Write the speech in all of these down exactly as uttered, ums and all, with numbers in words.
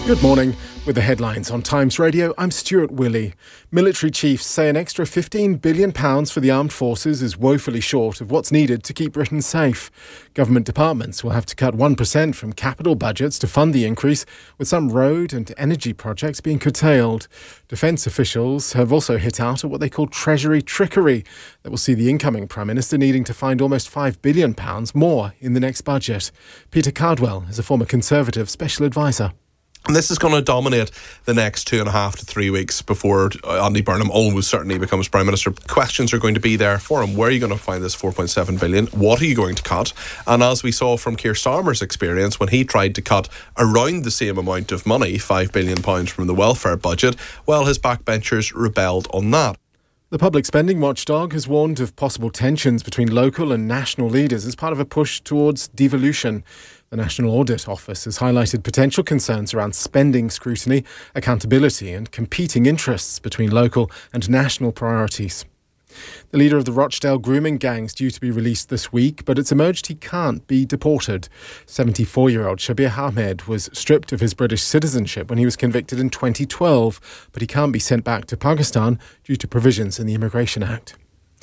Good morning. With the headlines on Times Radio, I'm Stuart Willey. Military chiefs say an extra fifteen billion pounds for the armed forces is woefully short of what's needed to keep Britain safe. Government departments will have to cut one percent from capital budgets to fund the increase, with some road and energy projects being curtailed. Defence officials have also hit out at what they call Treasury trickery that will see the incoming Prime Minister needing to find almost five billion pounds more in the next budget. Peter Cardwell is a former Conservative special advisor. And this is going to dominate the next two and a half to three weeks before Andy Burnham almost certainly becomes Prime Minister. Questions are going to be there for him. Where are you going to find this four point seven billion? What are you going to cut? And as we saw from Keir Starmer's experience when he tried to cut around the same amount of money, five billion pounds from the welfare budget, well, his backbenchers rebelled on that. The public spending watchdog has warned of possible tensions between local and national leaders as part of a push towards devolution. The National Audit Office has highlighted potential concerns around spending scrutiny, accountability and competing interests between local and national priorities. The leader of the Rochdale grooming gang is due to be released this week, but it's emerged he can't be deported. seventy-four-year-old Shabir Ahmed was stripped of his British citizenship when he was convicted in twenty twelve, but he can't be sent back to Pakistan due to provisions in the Immigration Act.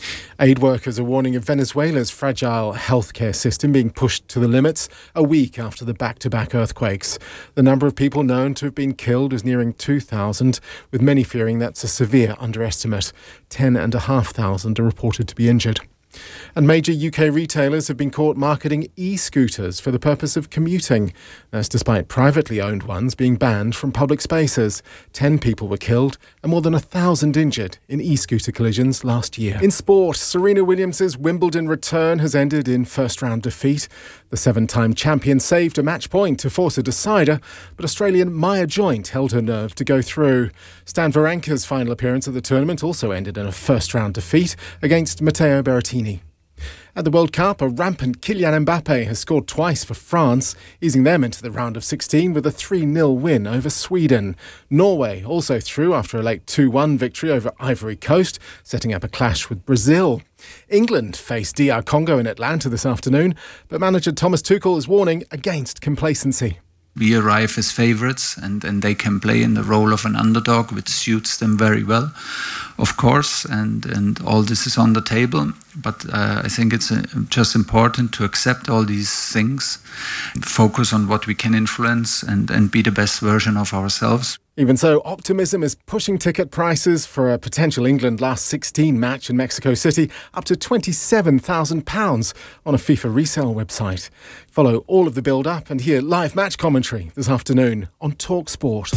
Aid workers are warning of Venezuela's fragile healthcare system being pushed to the limits a week after the back-to-back earthquakes. The number of people known to have been killed is nearing two thousand, with many fearing that's a severe underestimate. ten thousand five hundred are reported to be injured. And major U K retailers have been caught marketing e-scooters for the purpose of commuting. That's despite privately owned ones being banned from public spaces. Ten people were killed and more than a thousand injured in e-scooter collisions last year. In sport, Serena Williams' Wimbledon return has ended in first-round defeat. The seven-time champion saved a match point to force a decider, but Australian Maya Joint held her nerve to go through. Stan Wawrinka's final appearance at the tournament also ended in a first-round defeat against Matteo Berrettini. At the World Cup, a rampant Kylian Mbappe has scored twice for France, easing them into the round of sixteen with a three nil win over Sweden. Norway also through after a late two one victory over Ivory Coast, setting up a clash with Brazil. England face D R Congo in Atlanta this afternoon, but manager Thomas Tuchel is warning against complacency. We arrive as favourites and, and they can play in the role of an underdog, which suits them very well, of course, and, and all this is on the table. But uh, I think it's uh, just important to accept all these things, focus on what we can influence and, and be the best version of ourselves. Even so, optimism is pushing ticket prices for a potential England last sixteen match in Mexico City up to twenty-seven thousand pounds on a FIFA resale website. Follow all of the build-up and hear live match commentary this afternoon on TalkSport.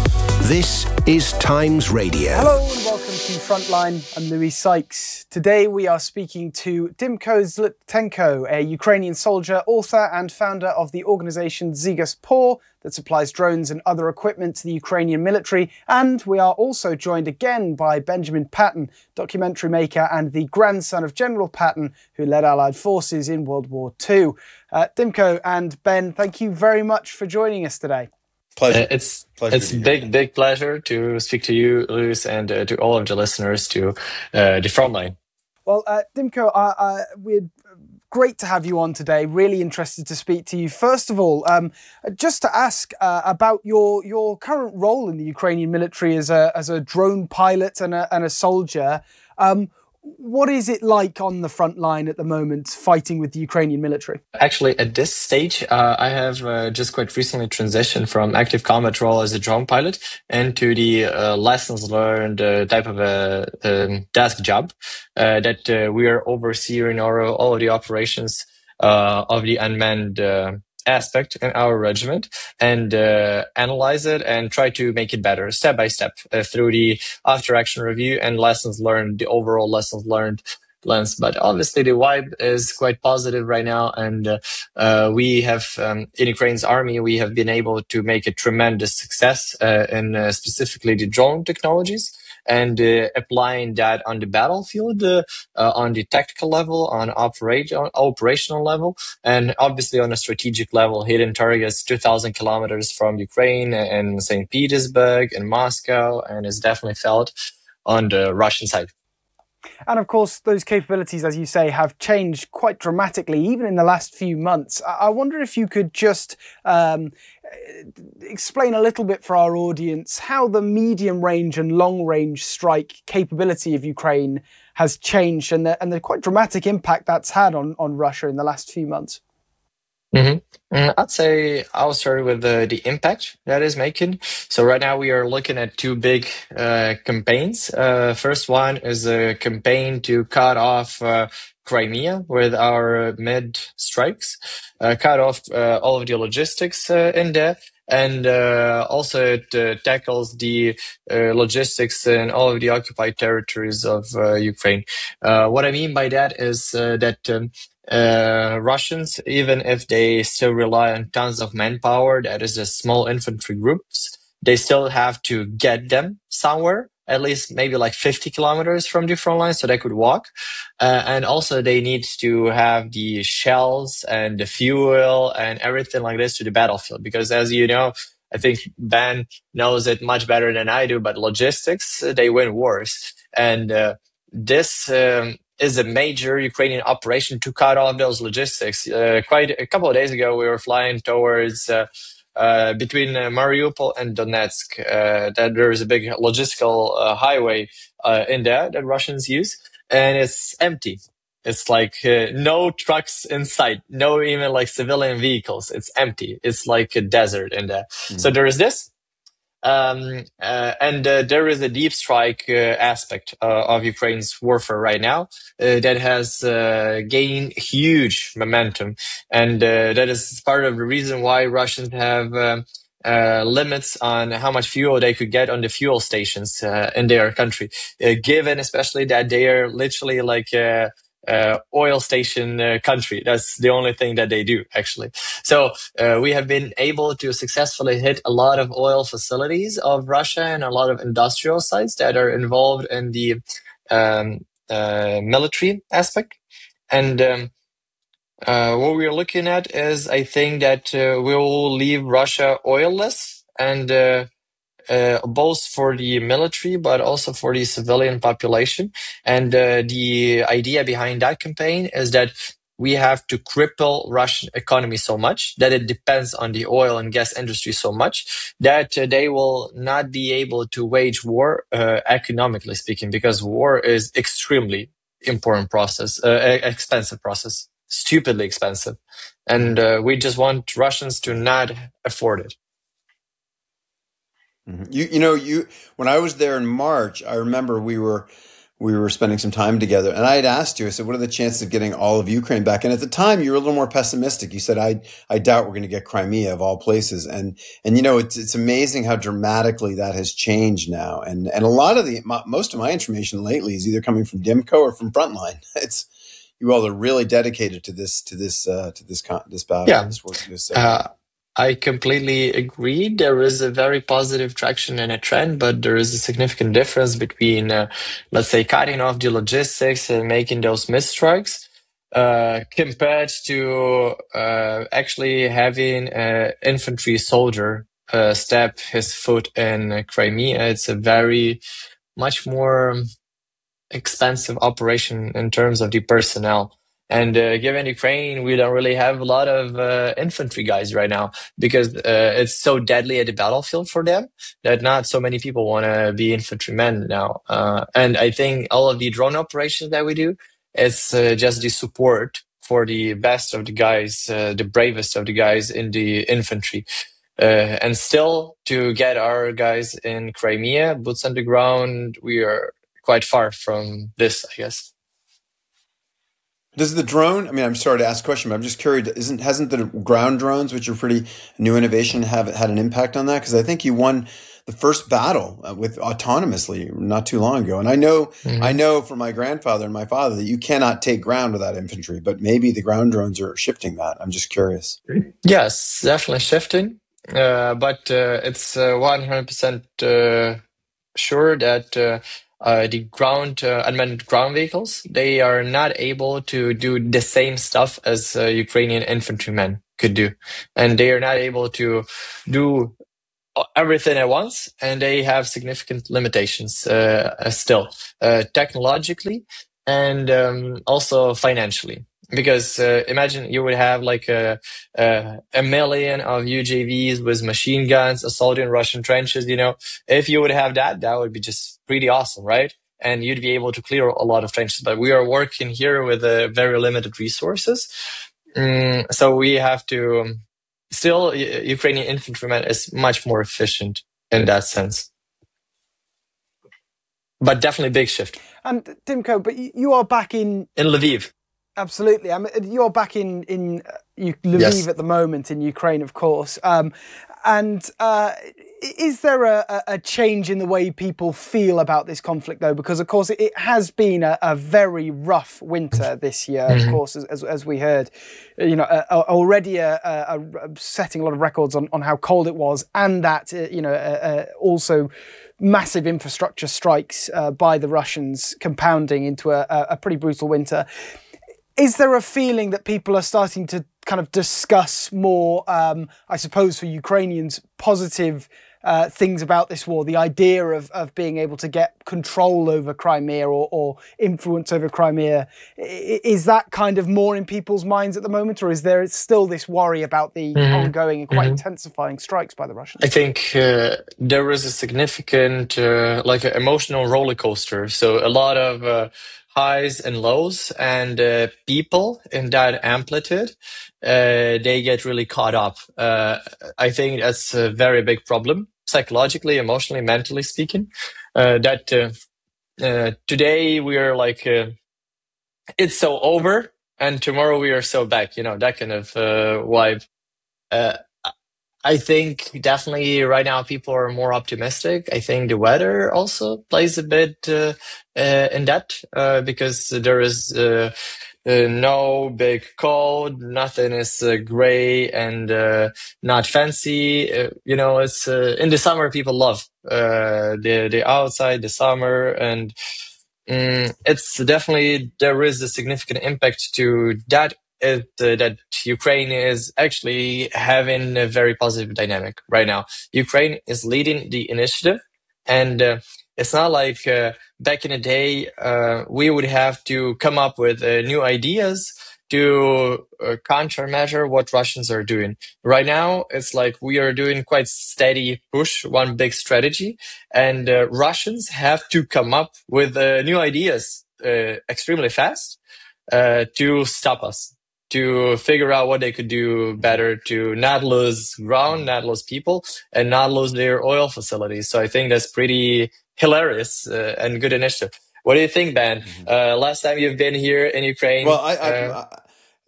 This is Times Radio. Hello and welcome to Frontline. I'm Louis Sykes. Today we are speaking to Dymcho Zlitenko, a Ukrainian soldier, author and founder of the organisation Zygos-Por that supplies drones and other equipment to the Ukrainian military. And we are also joined again by Benjamin Patton, documentary maker and the grandson of General Patton, who led Allied forces in World War Two. Uh, Dymcho and Ben, thank you very much for joining us today. Pleasure. Uh, it's pleasure it's big, big pleasure to speak to you, Louis, and uh, to all of the listeners to uh, the Frontline. Well, uh, Dymcho, uh, uh, we're great to have you on today. Really interested to speak to you. First of all, um, just to ask uh, about your your current role in the Ukrainian military as a as a drone pilot and a and a soldier. Um, What is it like on the front line at the moment, fighting with the Ukrainian military? Actually, at this stage, uh, I have uh, just quite recently transitioned from active combat role as a drone pilot into the uh, lessons learned uh, type of a um, desk job uh, that uh, we are overseeing all, all of the operations uh, of the unmanned uh, aspect in our regiment and uh, analyze it and try to make it better step by step uh, through the after action review and lessons learned, the overall lessons learned lens. But obviously the vibe is quite positive right now, and uh, uh, we have um, in Ukraine's army we have been able to make a tremendous success uh, in uh, specifically the drone technologies. And uh, applying that on the battlefield, uh, uh, on the tactical level, on operate, on operational level, and obviously on a strategic level, hitting targets two thousand kilometers from Ukraine and Saint Petersburg and Moscow, and is definitely felt on the Russian side. And of course, those capabilities, as you say, have changed quite dramatically, even in the last few months. I wonder if you could just um, explain a little bit for our audience how the medium range and long range strike capability of Ukraine has changed and the, and the quite dramatic impact that's had on, on Russia in the last few months. Mm-hmm. I'd say I'll start with the, the impact that is making. So right now we are looking at two big uh, campaigns. Uh, first one is a campaign to cut off uh, Crimea with our mid strikes, uh, cut off uh, all of the logistics uh, in there. And uh, also it uh, tackles the uh, logistics in all of the occupied territories of uh, Ukraine. Uh, what I mean by that is uh, that um, Uh, Russians, even if they still rely on tons of manpower, that is just small infantry groups, they still have to get them somewhere, at least maybe like fifty kilometers from the front line, so they could walk. Uh, and also they need to have the shells and the fuel and everything like this to the battlefield. Because as you know, I think Ben knows it much better than I do, but logistics, they win wars. And uh, this... Um, is a major Ukrainian operation to cut off those logistics. Uh, quite a couple of days ago, we were flying towards uh, uh, between uh, Mariupol and Donetsk. Uh, that there is a big logistical uh, highway uh, in there that Russians use, and it's empty. It's like uh, no trucks in sight, no even like civilian vehicles. It's empty. It's like a desert in there. Mm. So there is this. Um, uh, and uh, there is a deep strike uh, aspect uh, of Ukraine's warfare right now uh, that has uh, gained huge momentum. And uh, that is part of the reason why Russians have um, uh, limits on how much fuel they could get on the fuel stations uh, in their country, uh, given especially that they are literally like uh, Uh, oil station uh, country. That's the only thing that they do, actually. So uh, we have been able to successfully hit a lot of oil facilities of Russia and a lot of industrial sites that are involved in the um, uh, military aspect. And um, uh, what we're looking at is, I think that uh, we will leave Russia oilless and uh, Uh, both for the military, but also for the civilian population. And uh, the idea behind that campaign is that we have to cripple Russian economy so much that it depends on the oil and gas industry so much that uh, they will not be able to wage war, uh, economically speaking, because war is extremely important process, uh, expensive process, stupidly expensive. And uh, we just want Russians to not afford it. Mm-hmm. You you know you when I was there in March, I remember we were we were spending some time together, and I had asked you. I said, "What are the chances of getting all of Ukraine back?" And at the time, you were a little more pessimistic. You said, "I I doubt we're going to get Crimea of all places." And and you know it's it's amazing how dramatically that has changed now. And and a lot of the most of my information lately is either coming from Dimco or from Frontline. It's you all are really dedicated to this to this uh, to this con- this battle. Yeah. This work, this, uh, uh, I completely agree. There is a very positive traction and a trend, but there is a significant difference between, uh, let's say, cutting off the logistics and making those misstrikes uh, compared to uh, actually having an infantry soldier uh, step his foot in Crimea. It's a very much more expensive operation in terms of the personnel. And uh, given Ukraine, we don't really have a lot of uh, infantry guys right now because uh, it's so deadly at the battlefield for them that not so many people want to be infantrymen now. Uh, and I think all of the drone operations that we do, it's uh, just the support for the best of the guys, uh, the bravest of the guys in the infantry. Uh, and still, to get our guys in Crimea, boots on the ground, we are quite far from this, I guess. Does the drone, I mean, I'm sorry to ask a question, but I'm just curious, isn't, hasn't the ground drones, which are pretty new innovation, have had an impact on that? Because I think you won the first battle uh, with autonomously not too long ago. And I know, mm-hmm. I know from my grandfather and my father that you cannot take ground without infantry, but maybe the ground drones are shifting that. I'm just curious. Yes, definitely shifting. Uh, but uh, it's uh, one hundred percent uh, sure that uh, Uh, the ground uh, unmanned ground vehicles, they are not able to do the same stuff as uh, Ukrainian infantrymen could do, and they are not able to do everything at once, and they have significant limitations uh, still, uh, technologically and um, also financially. Because uh, imagine you would have like a, a a million of U J Vs with machine guns assaulting Russian trenches. You know, if you would have that, that would be just pretty awesome, right? And you'd be able to clear a lot of trenches. But we are working here with uh, very limited resources, mm, so we have to. Um, Still, Ukrainian infantryman is much more efficient in that sense. But definitely big shift. And Dymcho, but you are back in... In Lviv. Absolutely. I mean, you're back in, in Lviv yes. at the moment, in Ukraine, of course. Um, and uh, is there a, a change in the way people feel about this conflict, though? Because, of course, it has been a, a very rough winter this year, mm-hmm. of course, as, as we heard. You know, uh, already uh, uh, setting a lot of records on, on how cold it was, and that, uh, you know, uh, uh, also massive infrastructure strikes uh, by the Russians compounding into a, a pretty brutal winter. Is there a feeling that people are starting to kind of discuss more, um, I suppose for Ukrainians, positive uh, things about this war, the idea of, of being able to get control over Crimea or, or influence over Crimea? Is that kind of more in people's minds at the moment, or is there still this worry about the mm-hmm. ongoing and quite mm-hmm. intensifying strikes by the Russians? I think uh, there is a significant, uh, like an emotional roller coaster. So a lot of uh, highs and lows, and uh, people in that amplitude, uh, they get really caught up. Uh, I think that's a very big problem, psychologically, emotionally, mentally speaking, uh, that uh, uh, today we are like, uh, it's so over, and tomorrow we are so back, you know, that kind of uh, vibe. Uh, I think definitely right now people are more optimistic. I think the weather also plays a bit uh, uh, in that uh, because there is uh, uh, no big cold, nothing is uh, gray and uh, not fancy. Uh, you know, it's uh, in the summer people love uh, the the outside, the summer, and um, it's definitely there is a significant impact to that. It, uh, that Ukraine is actually having a very positive dynamic right now. Ukraine is leading the initiative, and uh, it's not like uh, back in the day uh, we would have to come up with uh, new ideas to uh, countermeasure what Russians are doing. Right now, it's like we are doing quite steady push, one big strategy, and uh, Russians have to come up with uh, new ideas uh, extremely fast uh, to stop us, to figure out what they could do better to not lose ground, not lose people, and not lose their oil facilities. So I think that's pretty hilarious uh, and good initiative. What do you think, Ben? Mm-hmm. Uh, last time you've been here in Ukraine. Well, I, I, uh, I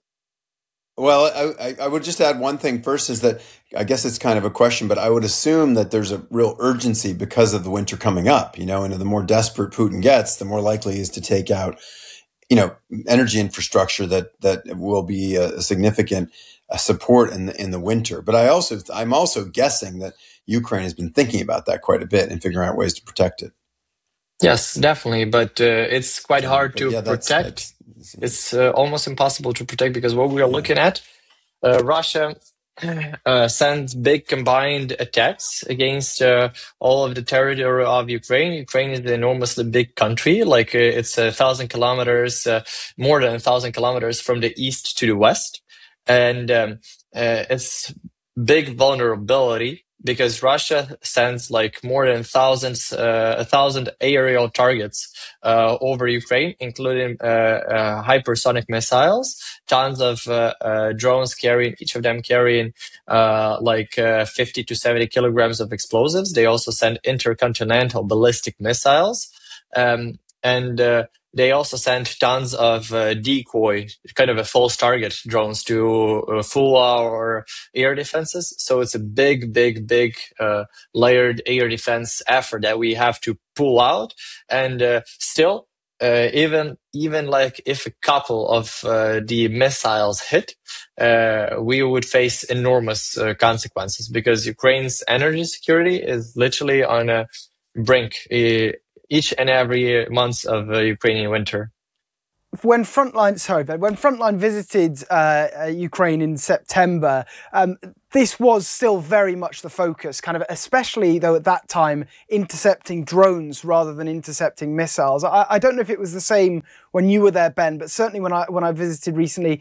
well, I, I would just add one thing first is that I guess it's kind of a question, but I would assume that there's a real urgency because of the winter coming up, you know, and the more desperate Putin gets, the more likely he is to take out, you know, energy infrastructure that, that will be a significant uh, support in the, in the winter. But I also, I'm also guessing that Ukraine has been thinking about that quite a bit and figuring out ways to protect it. Yes, definitely. But uh, it's quite yeah, hard to yeah, that's, protect. That's, it's uh, almost impossible to protect because what we are yeah. looking at, uh, Russia uh, sends big combined attacks against uh, all of the territory of Ukraine. Ukraine is an enormously big country. Like uh, it's a thousand kilometers, uh, more than a thousand kilometers from the east to the west. And um, uh, it's big vulnerability because Russia sends like more than thousands, uh, a thousand aerial targets uh, over Ukraine, including uh, uh, hypersonic missiles, tons of uh, uh, drones carrying, each of them carrying uh, like uh, fifty to seventy kilograms of explosives. They also send intercontinental ballistic missiles. Um, and uh, they also sent tons of uh, decoy, kind of a false target drones to uh, fool our air defenses. So it's a big, big, big uh, layered air defense effort that we have to pull out. And uh, still, uh, even even like if a couple of uh, the missiles hit, uh, we would face enormous uh, consequences because Ukraine's energy security is literally on a brink. Uh, each and every month of uh, Ukrainian winter. when Frontline, sorry, but when Frontline visited uh, Ukraine in September, um, this was still very much the focus, kind of, especially though at that time, intercepting drones rather than intercepting missiles. I, I don't know if it was the same when you were there, Ben, but certainly when I when I visited recently,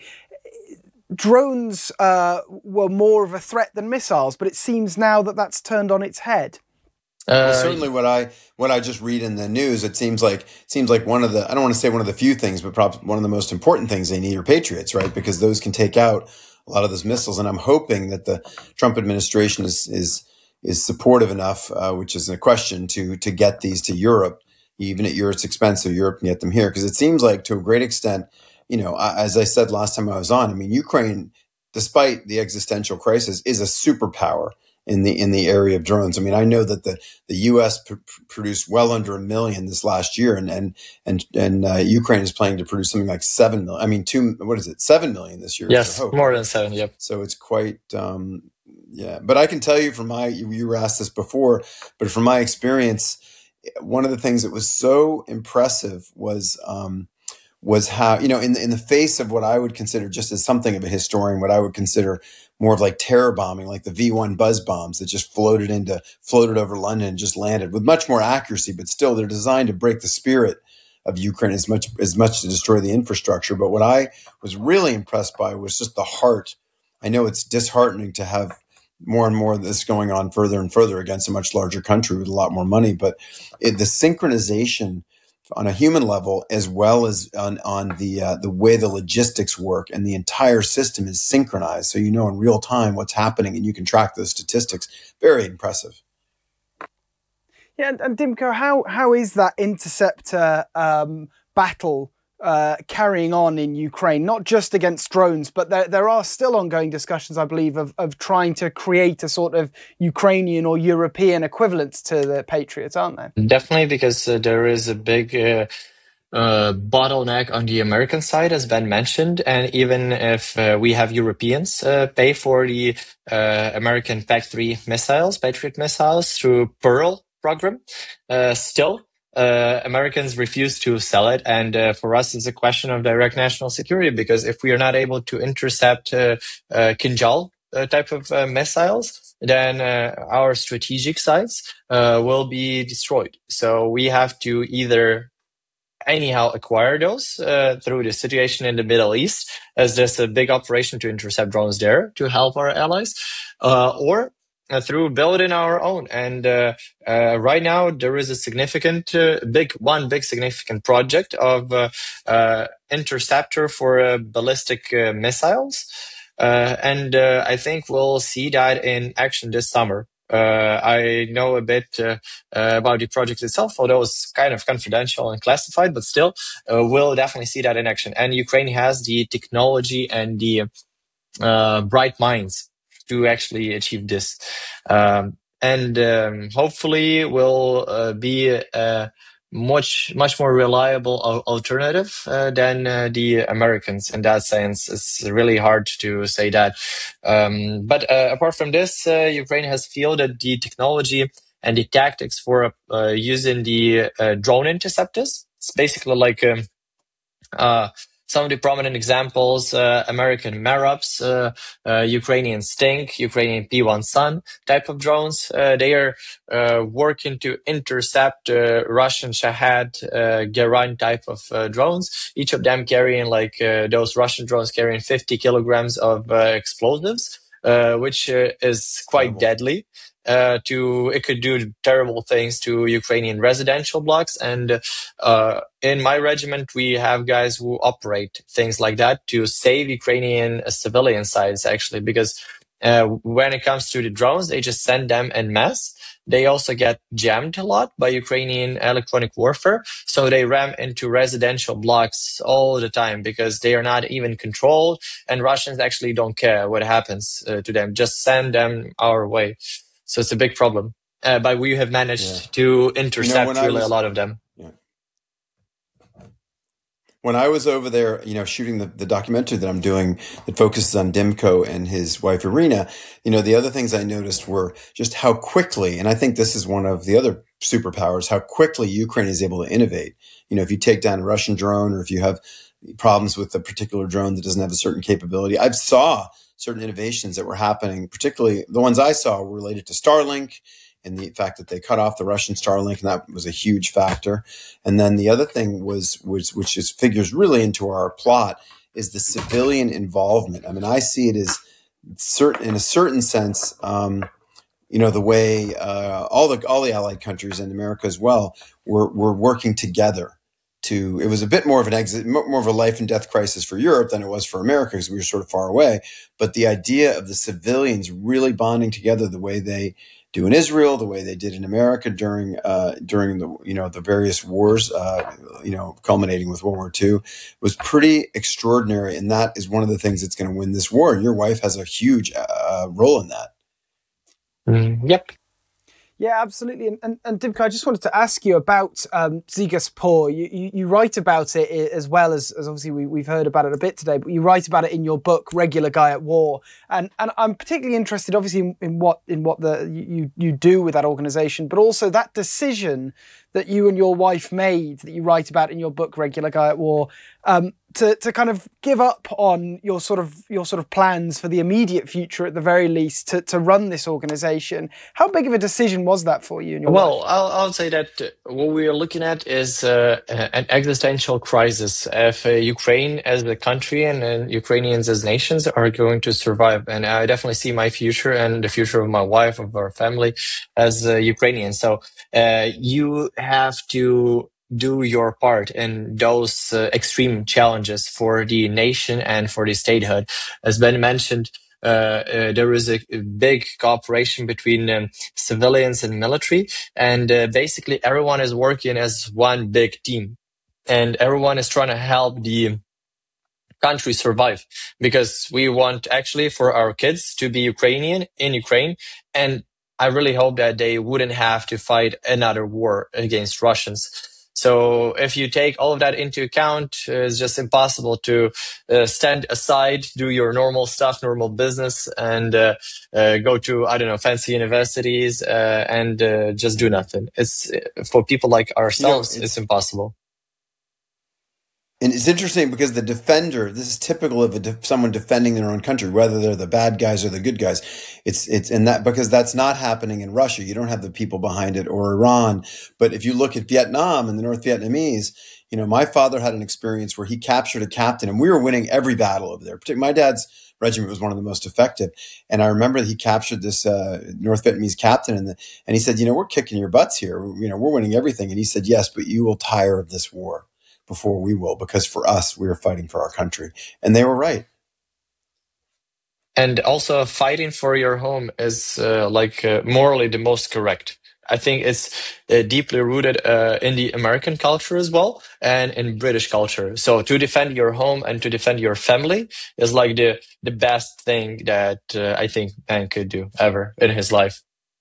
drones uh, were more of a threat than missiles. But it seems now that that's turned on its head. Uh, well, certainly, what I what I just read in the news, it seems like it seems like one of the I don't want to say one of the few things, but probably one of the most important things they need are Patriots, right? Because those can take out a lot of those missiles. And I'm hoping that the Trump administration is is is supportive enough, uh, which is a question, to to get these to Europe, even at Europe's expense, so Europe can get them here. Because it seems like, to a great extent, you know, as I said last time I was on, I mean, Ukraine, despite the existential crisis, is a superpower in the in the area of drones. I mean, I know that the the U S pr- produced well under a million this last year, and and and and uh, Ukraine is planning to produce something like seven million. I mean, two. What is it? Seven million this year. Yes, more than seven. Yep. So it's quite. Um, yeah, but I can tell you from my you, you were asked this before, but from my experience, one of the things that was so impressive was. Um, was how, you know, in the, in the face of what I would consider, just as something of a historian, what I would consider more of like terror bombing, like the V one buzz bombs that just floated into, floated over London and just landed with much more accuracy, but still they're designed to break the spirit of Ukraine as much, as much to destroy the infrastructure. But what I was really impressed by was just the heart. I know it's disheartening to have more and more of this going on further and further against a much larger country with a lot more money, but it, the synchronization on a human level, as well as on, on the uh, the way the logistics work, and the entire system is synchronized. So you know in real time what's happening, and you can track those statistics. Very impressive. Yeah, and, and Dymcho, how how is that interceptor um, battle uh, carrying on in Ukraine? Not just against drones, but there there are still ongoing discussions, I believe, of of trying to create a sort of Ukrainian or European equivalent to the Patriots, aren't there? Definitely, because uh, there is a big uh, uh, bottleneck on the American side, as Ben mentioned, and even if uh, we have Europeans uh, pay for the uh, American P A C three missiles, Patriot missiles, through Pearl program, uh, still. Uh, Americans refuse to sell it, and uh, for us, it's a question of direct national security. Because if we are not able to intercept uh, uh, Kinjal uh, type of uh, missiles, then uh, our strategic sites uh, will be destroyed. So we have to either anyhow acquire those uh, through the situation in the Middle East, as there's a big operation to intercept drones there to help our allies, uh, or Uh, through building our own. And uh, uh, right now there is a significant, uh, big one big significant project of uh, uh, interceptor for uh, ballistic uh, missiles, uh, and uh, I think we'll see that in action this summer. Uh, I know a bit uh, uh, about the project itself, although it's kind of confidential and classified, but still, uh, we'll definitely see that in action. And Ukraine has the technology and the uh, bright minds to actually achieve this. Um, and um, hopefully will uh, be a much, much more reliable alternative uh, than uh, the Americans. In that sense, it's really hard to say that. Um, but uh, apart from this, uh, Ukraine has fielded the technology and the tactics for uh, using the uh, drone interceptors. It's basically like um, uh, some of the prominent examples, uh, American Merops, uh, uh, Ukrainian Stink, Ukrainian P one Sun type of drones. Uh, they are uh, working to intercept uh, Russian Shahed, uh, Geran type of uh, drones, each of them carrying like uh, those Russian drones carrying fifty kilograms of uh, explosives, uh, which uh, is quite Terrible. deadly. Uh, to it could do terrible things to Ukrainian residential blocks, and uh, in my regiment we have guys who operate things like that to save Ukrainian uh, civilian sites. Actually, because uh, when it comes to the drones, they just send them en masse. They also get jammed a lot by Ukrainian electronic warfare, so they ram into residential blocks all the time because they are not even controlled, and Russians actually don't care what happens uh, to them. Just send them our way. So it's a big problem, uh, but we have managed yeah. to intercept you know, really was, a lot of them. Yeah. When I was over there, you know, shooting the, the documentary that I'm doing that focuses on Dymcho and his wife Irina, you know, the other things I noticed were just how quickly, and I think this is one of the other superpowers, how quickly Ukraine is able to innovate. You know, if you take down a Russian drone, or if you have problems with a particular drone that doesn't have a certain capability. I saw certain innovations that were happening, particularly the ones I saw were related to Starlink and the fact that they cut off the Russian Starlink, and that was a huge factor. And then the other thing was, was which is figures really into our plot, is the civilian involvement. I mean, I see it as certain, in a certain sense, um, you know, the way uh, all the all the allied countries and America as well were were working together. To, it was a bit more of an exit, more of a life and death crisis for Europe than it was for America, because we were sort of far away. But the idea of the civilians really bonding together the way they do in Israel, the way they did in America during uh, during the you know the various wars, uh, you know, culminating with World War Two, was pretty extraordinary, and that is one of the things that's going to win this war. And your wife has a huge uh, role in that. Mm, yep. Yeah, absolutely. And, and, and Dimka, I just wanted to ask you about um, Zigas Por. You, you, you write about it as well as, as obviously we, we've heard about it a bit today, but you write about it in your book, Regular Guy at War. And and I'm particularly interested, obviously, in, in what in what the you, you do with that organisation, but also that decision that you and your wife made that you write about in your book, Regular Guy at War, um, to to kind of give up on your sort of your sort of plans for the immediate future, at the very least, to to run this organisation. How big of a decision was that for you and your well, wife? I'll, I'll say that what we are looking at is uh, an existential crisis. If uh, Ukraine as a country and, and Ukrainians as nations are going to survive, and I definitely see my future and the future of my wife, of our family, as uh, Ukrainian. So uh, you have to do your part in those uh, extreme challenges for the nation and for the statehood. As Ben mentioned, uh, uh, there is a, a big cooperation between um, civilians and military, and uh, basically everyone is working as one big team, and everyone is trying to help the country survive, because we want actually for our kids to be Ukrainian in Ukraine, and I really hope that they wouldn't have to fight another war against Russians. So if you take all of that into account, uh, it's just impossible to uh, stand aside, do your normal stuff, normal business, and uh, uh, go to, I don't know, fancy universities uh, and uh, just do nothing. It's for people like ourselves, You know, it's, it's impossible. And it's interesting because the defender, this is typical of a de- someone defending their own country, whether they're the bad guys or the good guys. It's, it's, and that, because that's not happening in Russia. You don't have the people behind it, or Iran. But if you look at Vietnam and the North Vietnamese, you know, my father had an experience where he captured a captain, and we were winning every battle over there. My dad's regiment was one of the most effective. And I remember that he captured this uh, North Vietnamese captain, and, the, and he said, you know, we're kicking your butts here. You know, we're winning everything. And he said, yes, but you will tire of this war before we will, because for us, we are fighting for our country. And they were right. And also fighting for your home is uh, like uh, morally the most correct. I think it's uh, deeply rooted uh, in the American culture as well, and in British culture. So to defend your home and to defend your family is like the, the best thing that uh, I think man could do ever in his life.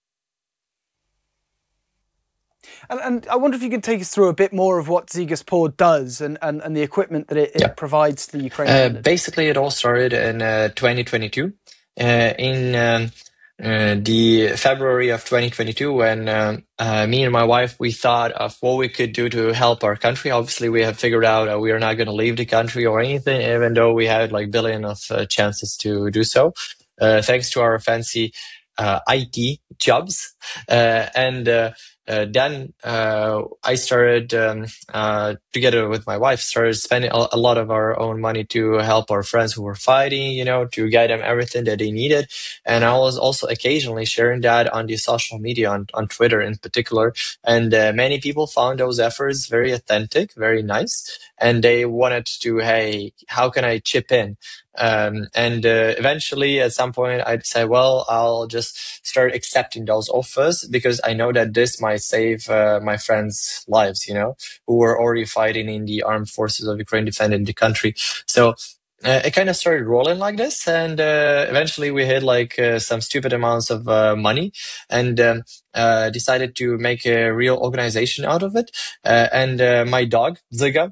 And, and I wonder if you can take us through a bit more of what Zigas Por does and, and, and the equipment that it, it yeah. provides to the Ukrainian. Uh, basically, it all started in uh, twenty twenty-two. Uh, in um, uh, the February of twenty twenty-two, when uh, uh, me and my wife, we thought of what we could do to help our country. Obviously, we have figured out uh, we are not going to leave the country or anything, even though we had like billion of uh, chances to do so. Uh, thanks to our fancy uh, I T jobs. Uh, and uh, Uh, then uh, I started, um, uh, together with my wife, started spending a, a lot of our own money to help our friends who were fighting, you know, to get them everything that they needed. And I was also occasionally sharing that on the social media, on, on Twitter in particular. And uh, many people found those efforts very authentic, very nice. And they wanted to, hey, how can I chip in? Um, and uh, eventually, at some point, I decided, well, I'll just start accepting those offers, because I know that this might save uh, my friends' lives, you know, who were already fighting in the armed forces of Ukraine, defending the country. So uh, it kind of started rolling like this, and uh, eventually we hit like uh, some stupid amounts of uh, money, and um, uh, decided to make a real organization out of it. Uh, and uh, my dog, Ziga,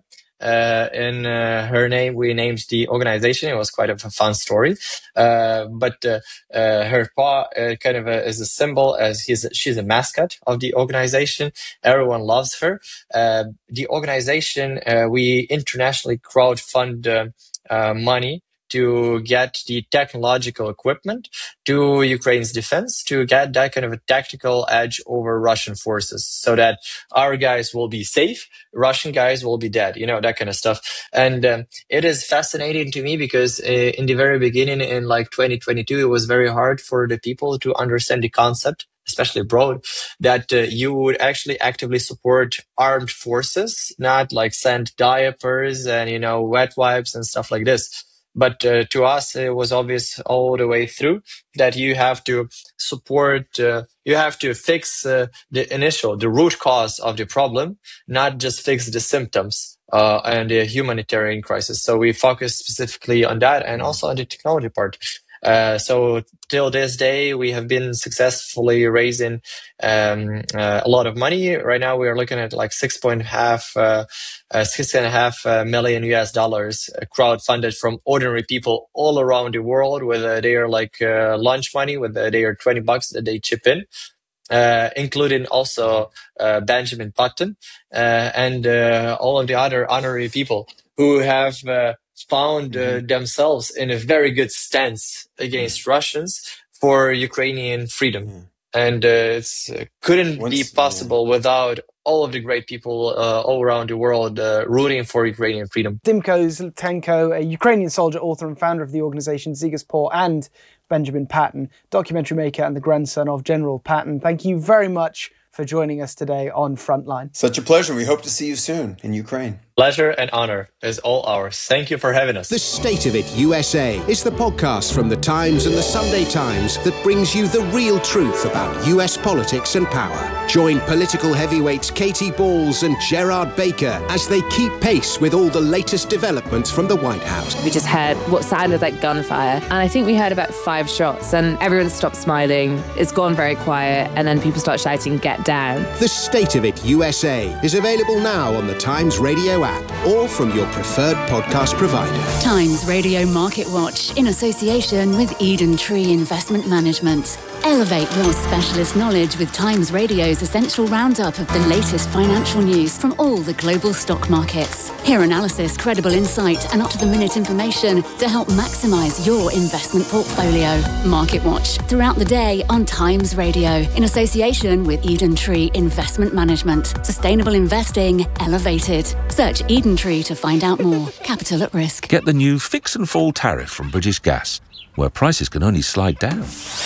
Uh, in uh, her name, we named the organization. It was quite a fun story. Uh, but uh, uh, her paw uh, kind of a, is a symbol, as he's a, she's a mascot of the organization. Everyone loves her. Uh, the organization, uh, we internationally crowdfund uh, uh, money to get the technological equipment to Ukraine's defense, to get that kind of a tactical edge over Russian forces, so that our guys will be safe, Russian guys will be dead, you know, that kind of stuff. And um, it is fascinating to me because uh, in the very beginning, in like twenty twenty-two, it was very hard for the people to understand the concept, especially abroad, that uh, you would actually actively support armed forces, not like send diapers and, you know, wet wipes and stuff like this. But uh, to us, it was obvious all the way through that you have to support, uh, you have to fix uh, the initial, the root cause of the problem, not just fix the symptoms uh, and the humanitarian crisis. So we focused specifically on that and also on the technology part. Uh, so till this day, we have been successfully raising um, uh, a lot of money. Right now, we are looking at like six point half, uh, uh, six and a half uh, million U S dollars uh, crowdfunded from ordinary people all around the world with uh, their like uh, lunch money, with uh, their twenty bucks that they chip in. Uh, including also uh, Benjamin Button uh, and uh, all of the other honorary people who have uh, found uh, themselves in a very good stance against Russians for Ukrainian freedom. Mm. And uh, it's uh, couldn't Once, be possible yeah. without all of the great people uh, all around the world uh, rooting for Ukrainian freedom. Dymcho Zletenko, a Ukrainian soldier, author and founder of the organization Zygos-Por, and Benjamin Patton, documentary maker and the grandson of General Patton. Thank you very much for joining us today on Frontline. Such a pleasure. We hope to see you soon in Ukraine. Pleasure and honor is all ours. Thank you for having us. The State of It U S A is the podcast from The Times and The Sunday Times that brings you the real truth about U S politics and power. Join political heavyweights Katie Balls and Gerard Baker as they keep pace with all the latest developments from the White House. We just heard what sounded like gunfire, and I think we heard about five shots, and everyone stopped smiling. It's gone very quiet, and then people start shouting, "Get down." The State of It U S A is available now on the Times Radio app or from your preferred podcast provider. Times Radio Market Watch in association with Eden Tree Investment Management. Elevate your specialist knowledge with Times Radio's essential roundup of the latest financial news from all the global stock markets. Hear analysis, credible insight, and up-to-the-minute information to help maximise your investment portfolio. Market Watch throughout the day on Times Radio in association with Eden Tree Investment Management. Sustainable investing elevated. Search Eden Tree to find out more. Capital at risk. Get the new Fix and Fall tariff from British Gas, where prices can only slide down.